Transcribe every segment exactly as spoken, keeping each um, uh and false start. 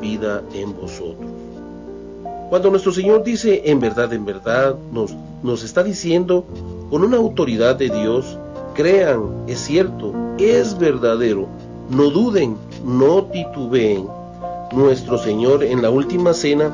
vida en vosotros. Cuando nuestro Señor dice en verdad, en verdad, nos, nos está diciendo con una autoridad de Dios: crean, es cierto, es verdadero, no duden, no titubeen. Nuestro Señor en la última cena,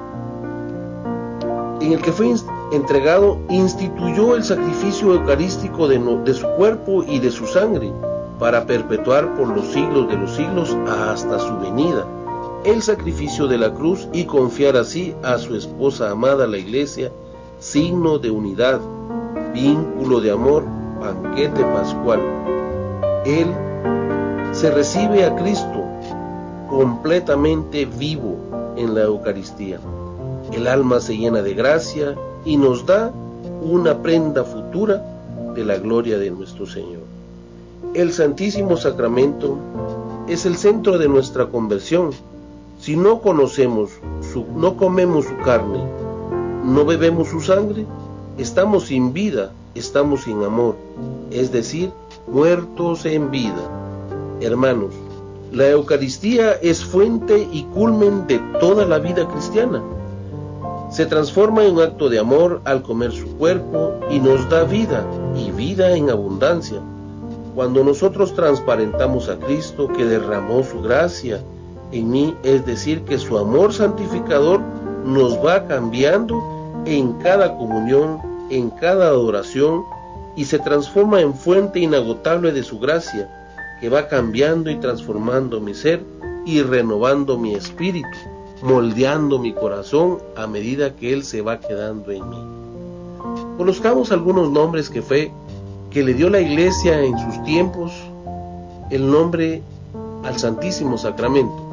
en el que fue entregado, instituyó el sacrificio eucarístico de, no, de su cuerpo y de su sangre, para perpetuar por los siglos de los siglos hasta su venida el sacrificio de la cruz, y confiar así a su esposa amada, la Iglesia, signo de unidad, vínculo de amor, banquete pascual. Él se recibe a Cristo completamente vivo en la Eucaristía. El alma se llena de gracia y nos da una prenda futura de la gloria de nuestro Señor. El Santísimo Sacramento es el centro de nuestra conversión. Si no conocemos su, no comemos su carne, no bebemos su sangre, estamos sin vida, estamos sin amor, es decir, muertos en vida. Hermanos, la Eucaristía es fuente y culmen de toda la vida cristiana. Se transforma en un acto de amor al comer su cuerpo y nos da vida, y vida en abundancia. Cuando nosotros transparentamos a Cristo, que derramó su gracia en mí, es decir, que su amor santificador nos va cambiando en cada comunión, en cada adoración, y se transforma en fuente inagotable de su gracia, que va cambiando y transformando mi ser y renovando mi espíritu, moldeando mi corazón a medida que Él se va quedando en mí. Conozcamos algunos nombres que fue que le dio la Iglesia en sus tiempos el nombre al Santísimo Sacramento,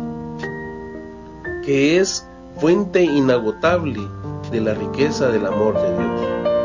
que es fuente inagotable de la riqueza del amor de Dios.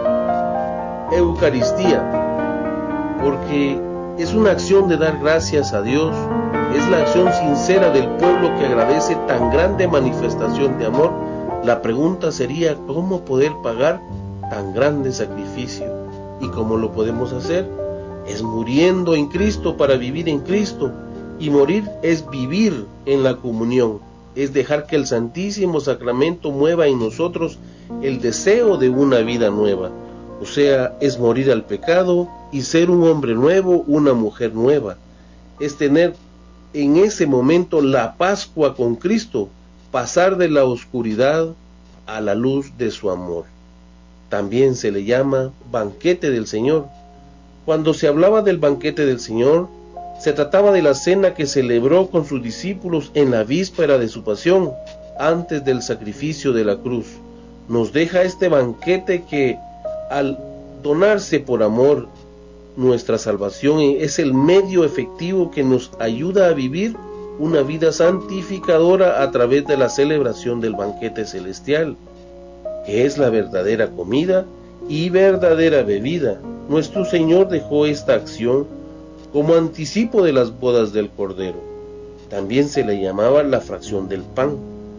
Eucaristía, porque es una acción de dar gracias a Dios, es la acción sincera del pueblo que agradece tan grande manifestación de amor. La pregunta sería: ¿cómo poder pagar tan grande sacrificio? ¿Y cómo lo podemos hacer? Es muriendo en Cristo para vivir en Cristo, y morir es vivir en la comunión, es dejar que el Santísimo Sacramento mueva en nosotros el deseo de una vida nueva, o sea, es morir al pecado y ser un hombre nuevo, una mujer nueva, es tener en ese momento la Pascua con Cristo, pasar de la oscuridad a la luz de su amor. También se le llama banquete del Señor. Cuando se hablaba del banquete del Señor, se trataba de la cena que celebró con sus discípulos en la víspera de su pasión, antes del sacrificio de la cruz. Nos deja este banquete que, al donarse por amor, nuestra salvación es el medio efectivo que nos ayuda a vivir una vida santificadora a través de la celebración del banquete celestial, que es la verdadera comida y verdadera bebida. Nuestro Señor dejó esta acción como anticipo de las bodas del Cordero. También se le llamaba la fracción del pan.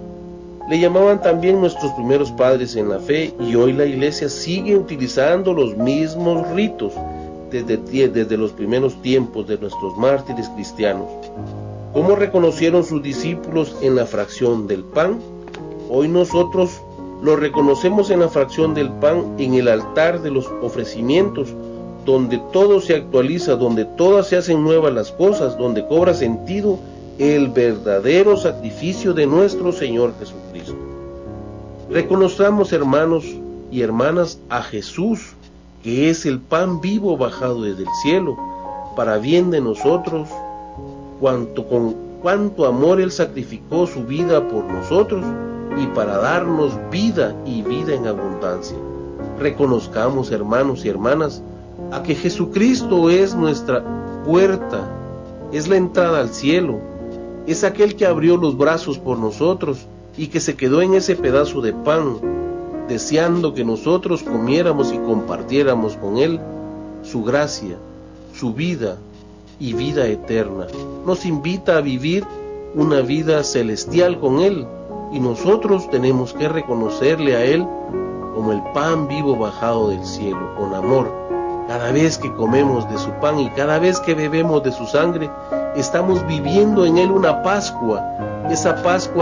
Le llamaban también nuestros primeros padres en la fe, y hoy la Iglesia sigue utilizando los mismos ritos desde, desde los primeros tiempos de nuestros mártires cristianos. ¿Cómo reconocieron sus discípulos en la fracción del pan? Hoy nosotros lo reconocemos en la fracción del pan, en el altar de los ofrecimientos, donde todo se actualiza, donde todas se hacen nuevas las cosas, donde cobra sentido el verdadero sacrificio de nuestro Señor Jesucristo. Reconozcamos, hermanos y hermanas, a Jesús, que es el pan vivo bajado desde el cielo, para bien de nosotros, cuanto con cuánto amor Él sacrificó su vida por nosotros, y para darnos vida y vida en abundancia. Reconozcamos, hermanos y hermanas, a que Jesucristo es nuestra puerta, es la entrada al cielo, es aquel que abrió los brazos por nosotros y que se quedó en ese pedazo de pan, deseando que nosotros comiéramos y compartiéramos con Él su gracia, su vida y vida eterna. Nos invita a vivir una vida celestial con Él, y nosotros tenemos que reconocerle a Él como el pan vivo bajado del cielo, con amor. Cada vez que comemos de su pan y cada vez que bebemos de su sangre, estamos viviendo en Él una Pascua, esa Pascua